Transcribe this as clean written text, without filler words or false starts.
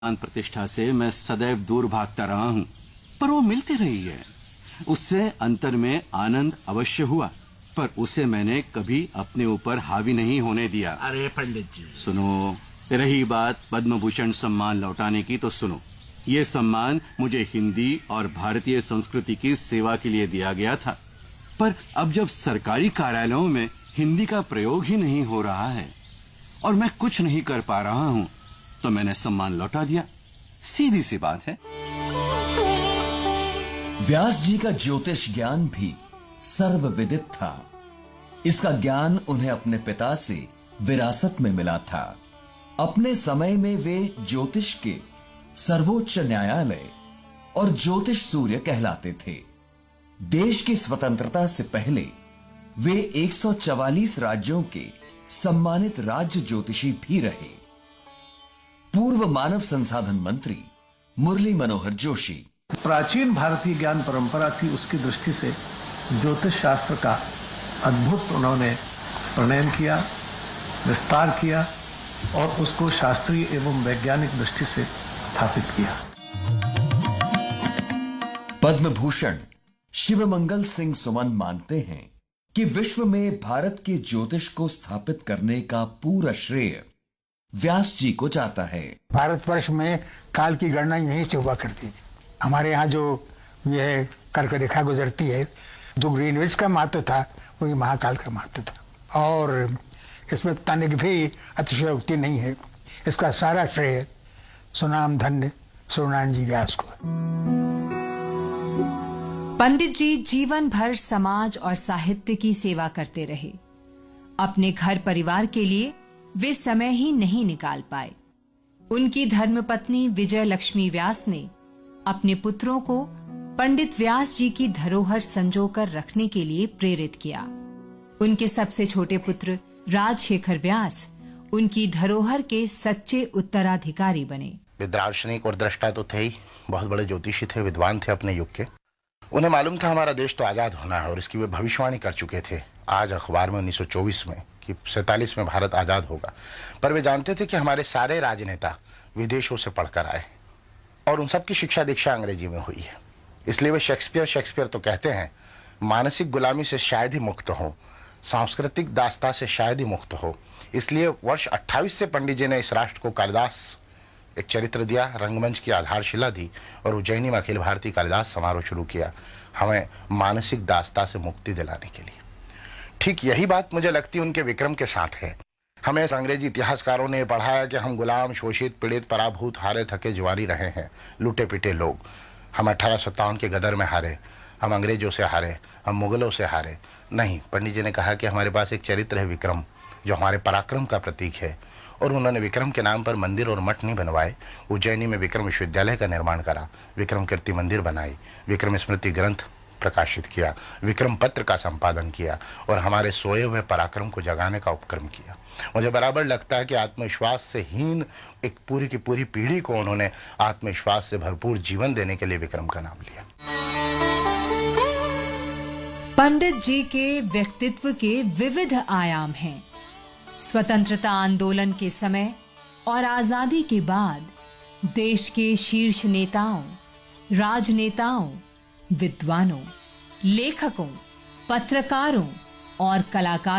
प्रतिष्ठा से मैं सदैव दूर भागता रहा हूं, पर वो मिलती रही है। उससे अंतर में आनंद अवश्य हुआ, पर उसे मैंने कभी अपने ऊपर हावी नहीं होने दिया। अरे पंडित जी, सुनो, रही बात पद्म भूषण सम्मान लौटाने की, तो सुनो, ये सम्मान मुझे हिंदी और भारतीय संस्कृति की सेवा के लिए दिया गया था, पर अब जब सरकारी कार्यालयों में हिंदी का प्रयोग ही नहीं हो रहा है और मैं कुछ नहीं कर पा रहा हूं, तो मैंने सम्मान लौटा दिया। सीधी सी बात है। व्यास जी का ज्योतिष ज्ञान भी सर्वविदित था। इसका ज्ञान उन्हें अपने पिता से विरासत में मिला था। अपने समय में वे ज्योतिष के सर्वोच्च न्यायालय और ज्योतिष सूर्य कहलाते थे। देश की स्वतंत्रता से पहले वे 144 राज्यों के सम्मानित राज्य ज्योतिषी भी रहे। पूर्व मानव संसाधन मंत्री मुरली मनोहर जोशी। प्राचीन भारतीय ज्ञान परंपरा थी, उसकी दृष्टि से ज्योतिष शास्त्र का अद्भुत उन्होंने प्रणयन किया, विस्तार किया और उसको शास्त्रीय एवं वैज्ञानिक दृष्टि से स्थापित किया। पद्म भूषण शिवमंगल सिंह सुमन मानते हैं कि विश्व में भारत के ज्योतिष को स्थापित करने का पूरा श्रेय व्यास जी को जाता है। भारतवर्ष में काल की गणना यहीं से हुआ करती थी। हमारे यहाँ जो यह कर्क रेखा गुजरती है, जो ग्रीनविच का महत्व था, वही महाकाल का महत्व था और इसमें तनिक भी अतिशयोक्ति नहीं है। इसका सारा श्रेय सुनाम धन्य सूर्यनारायण जी व्यास को। पंडित जी जीवन भर समाज और साहित्य की सेवा करते रहे। अपने घर परिवार के लिए वे समय ही नहीं निकाल पाए। उनकी धर्मपत्नी विजय लक्ष्मी व्यास ने अपने पुत्रों को पंडित व्यास जी की धरोहर संजोकर रखने के लिए प्रेरित किया। उनके सबसे छोटे पुत्र राजशेखर व्यास उनकी धरोहर के सच्चे उत्तराधिकारी बने। वे दार्शनिक और दृष्टा तो थे ही, बहुत बड़े ज्योतिषी थे, विद्वान थे अपने युग के। उन्हें मालूम था हमारा देश तो आजाद होना है और इसकी वे भविष्यवाणी कर चुके थे। आज अखबार में 1924 में कि 47 में भारत आजाद होगा, पर वे जानते थे कि हमारे सारे राजनेता विदेशों से पढ़कर आए और उन सब की शिक्षा दीक्षा अंग्रेजी में हुई है। इसलिए वे शेक्सपियर तो कहते हैं, मानसिक गुलामी से शायद ही मुक्त हो, सांस्कृतिक दास्ता से शायद ही मुक्त हो। इसलिए वर्ष 28 से पंडित जी ने इस राष्ट्र को कालिदास एक चरित्र दिया, रंगमंच की आधारशिला दी और उज्जैनी में अखिल भारतीय कालिदास समारोह शुरू किया, हमें मानसिक दास्ता से मुक्ति दिलाने के लिए। ठीक यही बात मुझे लगती है उनके विक्रम के साथ है। हमें अंग्रेजी इतिहासकारों ने पढ़ाया कि हम गुलाम, शोषित, पीड़ित, पराभूत, हारे थके जुआरी रहे हैं, लूटे पिटे लोग। हम 1857 के गदर में हारे, हम अंग्रेजों से हारे, हम मुगलों से हारे नहीं। पंडित जी ने कहा कि हमारे पास एक चरित्र है विक्रम, जो हमारे पराक्रम का प्रतीक है। और उन्होंने विक्रम के नाम पर मंदिर और मठ नहीं बनवाए। उज्जैनी में विक्रम विश्वविद्यालय का निर्माण करा, विक्रम कीर्ति मंदिर बनाई, विक्रम स्मृति ग्रंथ प्रकाशित किया, विक्रम पत्र का संपादन किया और हमारे सोए हुए पराक्रम को जगाने का उपक्रम किया। मुझे बराबर लगता है कि आत्मविश्वास से हीन एक पूरी की पूरी पीढ़ी को उन्होंने आत्मविश्वास से भरपूर जीवन देने के लिए विक्रम का नाम लिया। पंडित जी के व्यक्तित्व के विविध आयाम हैं। स्वतंत्रता आंदोलन के समय और आजादी के बाद देश के शीर्ष नेताओं, राजनेताओं, विद्वानों, लेखकों, पत्रकारों और कलाकारों